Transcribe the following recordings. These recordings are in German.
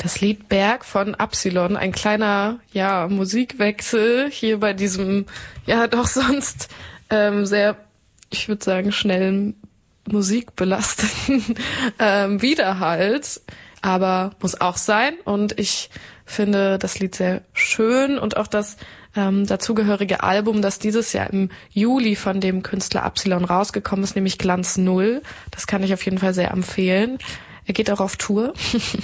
Das Lied Berg von Absilon, ein kleiner, Musikwechsel hier bei diesem, doch sonst sehr, ich würde sagen, schnellen musikbelasteten Widerhalt. Aber muss auch sein. Und ich finde das Lied sehr schön und auch das dazugehörige Album, das dieses Jahr im Juli von dem Künstler Absilon rausgekommen ist, nämlich Glanz Null. Das kann ich auf jeden Fall sehr empfehlen. Er geht auch auf Tour.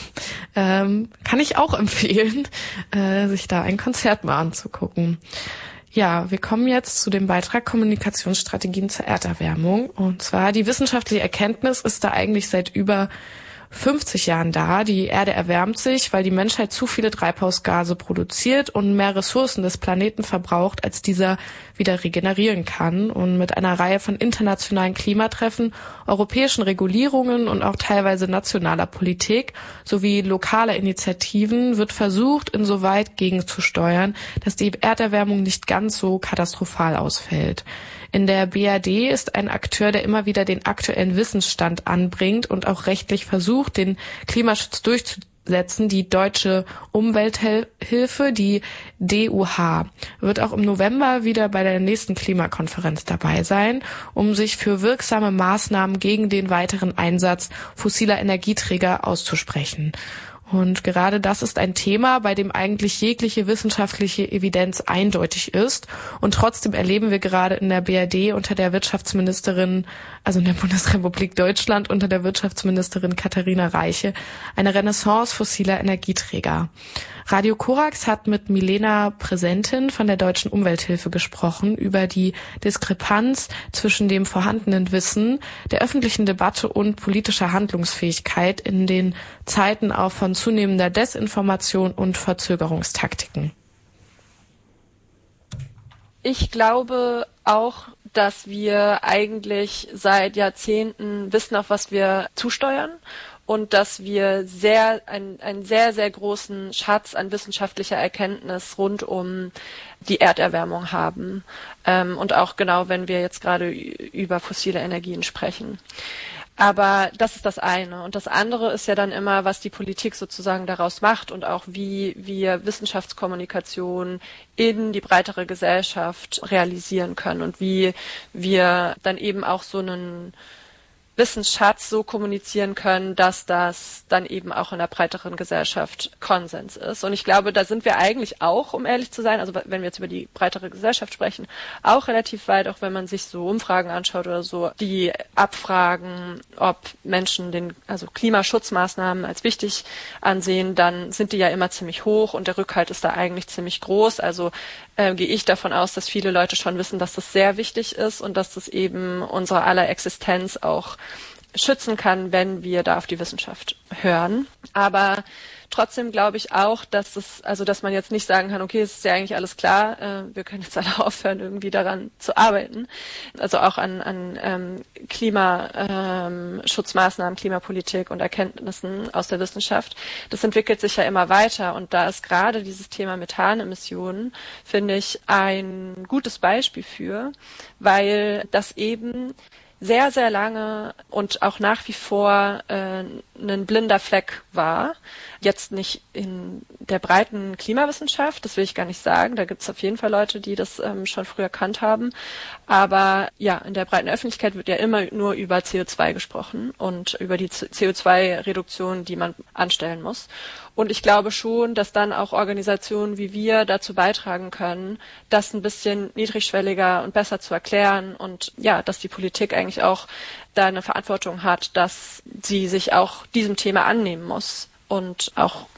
Kann ich auch empfehlen, sich da ein Konzert mal anzugucken. Ja, wir kommen jetzt zu dem Beitrag Kommunikationsstrategien zur Erderwärmung. Und zwar die wissenschaftliche Erkenntnis ist da eigentlich seit über 50 Jahren da. Die Erde erwärmt sich, weil die Menschheit zu viele Treibhausgase produziert und mehr Ressourcen des Planeten verbraucht, als dieser wieder regenerieren kann. Und mit einer Reihe von internationalen Klimatreffen, europäischen Regulierungen und auch teilweise nationaler Politik sowie lokaler Initiativen wird versucht, insoweit gegenzusteuern, dass die Erderwärmung nicht ganz so katastrophal ausfällt. In der BRD ist ein Akteur, der immer wieder den aktuellen Wissensstand anbringt und auch rechtlich versucht, den Klimaschutz durchzusetzen. Die Deutsche Umwelthilfe, die DUH, wird auch im November wieder bei der nächsten Klimakonferenz dabei sein, um sich für wirksame Maßnahmen gegen den weiteren Einsatz fossiler Energieträger auszusprechen. Und gerade das ist ein Thema, bei dem eigentlich jegliche wissenschaftliche Evidenz eindeutig ist. Und trotzdem erleben wir gerade in der BRD unter der Wirtschaftsministerin, also in der Bundesrepublik Deutschland unter der Wirtschaftsministerin Katharina Reiche, eine Renaissance fossiler Energieträger. Radio Korax hat mit Milena Präsentin von der Deutschen Umwelthilfe gesprochen über die Diskrepanz zwischen dem vorhandenen Wissen, der öffentlichen Debatte und politischer Handlungsfähigkeit in den Zeiten auch von zunehmender Desinformation und Verzögerungstaktiken. Ich glaube auch, dass wir eigentlich seit Jahrzehnten wissen, auf was wir zusteuern. Und dass wir einen sehr, sehr großen Schatz an wissenschaftlicher Erkenntnis rund um die Erderwärmung haben. Und auch genau, wenn wir jetzt gerade über fossile Energien sprechen. Aber das ist das eine. Und das andere ist ja dann immer, was die Politik sozusagen daraus macht und auch wie wir Wissenschaftskommunikation in die breitere Gesellschaft realisieren können und wie wir dann eben auch so einen Wissensschatz so kommunizieren können, dass das dann eben auch in der breiteren Gesellschaft Konsens ist. Und ich glaube, da sind wir eigentlich auch, um ehrlich zu sein, also wenn wir jetzt über die breitere Gesellschaft sprechen, auch relativ weit, auch wenn man sich so Umfragen anschaut oder so, die abfragen, ob Menschen also Klimaschutzmaßnahmen als wichtig ansehen, dann sind die ja immer ziemlich hoch und der Rückhalt ist da eigentlich ziemlich groß. Also gehe ich davon aus, dass viele Leute schon wissen, dass das sehr wichtig ist und dass das eben unsere aller Existenz auch schützen kann, wenn wir da auf die Wissenschaft hören. Aber trotzdem glaube ich auch, dass man jetzt nicht sagen kann, okay, es ist ja eigentlich alles klar, wir können jetzt alle aufhören, irgendwie daran zu arbeiten. Also auch an Klimaschutzmaßnahmen, Klimapolitik und Erkenntnissen aus der Wissenschaft. Das entwickelt sich ja immer weiter und da ist gerade dieses Thema Methanemissionen, finde ich, ein gutes Beispiel für, weil das eben sehr, sehr lange und auch nach wie vor ein blinder Fleck war. Jetzt nicht in der breiten Klimawissenschaft, das will ich gar nicht sagen. Da gibt es auf jeden Fall Leute, die das schon früh erkannt haben. Aber ja, in der breiten Öffentlichkeit wird ja immer nur über CO2 gesprochen und über die CO2-Reduktion, die man anstellen muss. Und ich glaube schon, dass dann auch Organisationen wie wir dazu beitragen können, das ein bisschen niedrigschwelliger und besser zu erklären und ja, dass die Politik eigentlich auch da eine Verantwortung hat, dass sie sich auch diesem Thema annehmen muss und auch